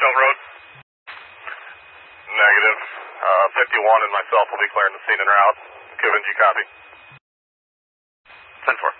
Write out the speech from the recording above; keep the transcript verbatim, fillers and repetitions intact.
Roosevelt Road? Negative. Uh, fifty-one and myself will be clearing the scene en route. Kevin, you copy? ten four.